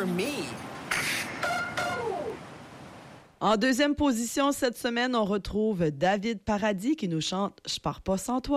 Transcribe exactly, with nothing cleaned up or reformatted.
me. En deuxième position cette semaine, on retrouve David Paradis qui nous chante « Je pars pas sans toi ».